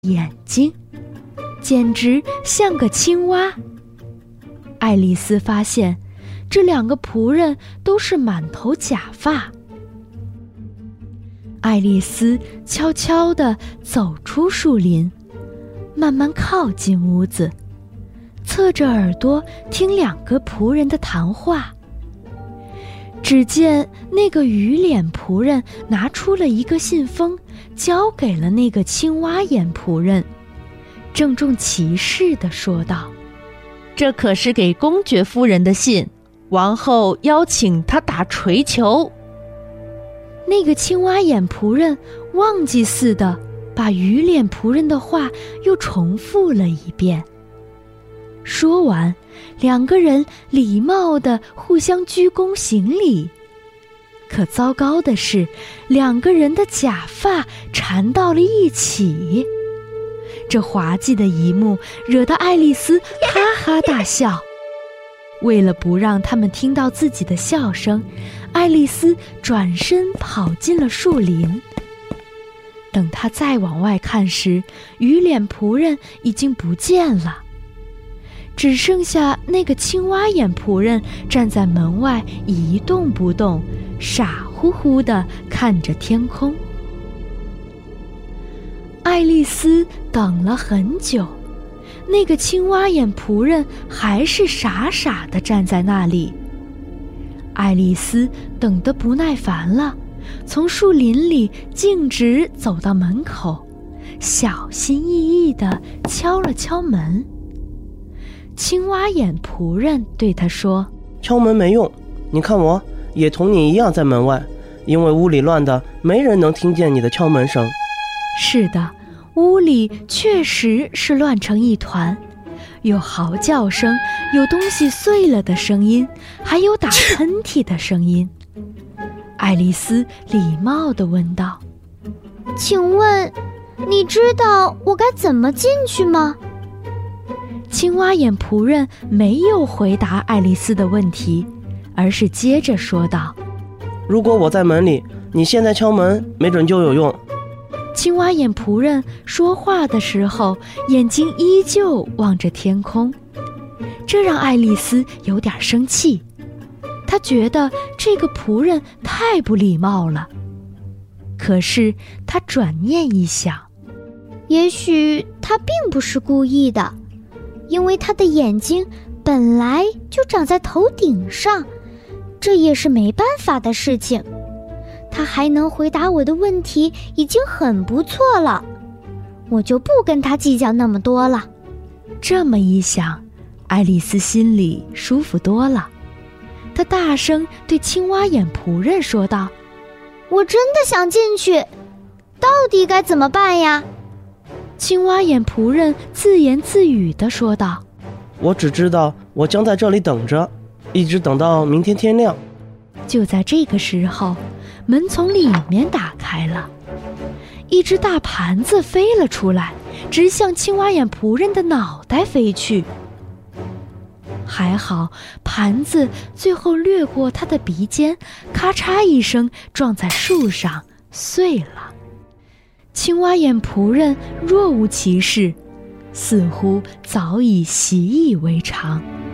眼睛，简直像个青蛙。爱丽丝发现这两个仆人都是满头假发。爱丽丝悄悄地走出树林，慢慢靠近屋子，侧着耳朵听两个仆人的谈话。只见那个鱼脸仆人拿出了一个信封，交给了那个青蛙眼仆人，郑重其事地说道：“ 这可是给公爵夫人的信，王后邀请她打槌球。” 那个青蛙眼仆人忘记似的把鱼脸仆人的话又重复了一遍。说完，两个人礼貌地互相鞠躬行礼。可糟糕的是，两个人的假发缠到了一起。这滑稽的一幕惹得爱丽丝哈哈大笑。为了不让他们听到自己的笑声，爱丽丝转身跑进了树林。等她再往外看时，鱼脸仆人已经不见了，只剩下那个青蛙眼仆人站在门外一动不动，傻乎乎地看着天空。爱丽丝等了很久，那个青蛙眼仆人还是傻傻地站在那里。爱丽丝等得不耐烦了，从树林里径直走到门口，小心翼翼地敲了敲门。青蛙眼仆人对她说：“ 敲门没用，你看我也同你一样在门外，因为屋里乱的，没人能听见你的敲门声。” 是的，屋里确实是乱成一团，有嚎叫声，有东西碎了的声音，还有打喷嚏的声音。爱丽丝礼貌地问道：“ 请问，你知道我该怎么进去吗？” 青蛙眼仆人没有回答爱丽丝的问题，而是接着说道：“ 如果我在门里，你现在敲门，没准就有用。” 青蛙眼仆人说话的时候，眼睛依旧望着天空，这让爱丽丝有点生气。她觉得这个仆人太不礼貌了。可是她转念一想， 也许他并不是故意的，因为他的眼睛本来就长在头顶上，这也是没办法的事情。他还能回答我的问题已经很不错了，我就不跟他计较那么多了。 这么一想，爱丽丝心里舒服多了。她大声对青蛙眼仆人说道：“ 我真的想进去，到底该怎么办呀？” 青蛙眼仆人自言自语地说道：“ 我只知道我将在这里等着，一直等到明天天亮。” 就在这个时候，门从里面打开了，一只大盘子飞了出来，直向青蛙眼仆人的脑袋飞去。还好，盘子最后掠过他的鼻尖，咔嚓一声撞在树上，碎了。青蛙眼仆人若无其事，似乎早已习以为常。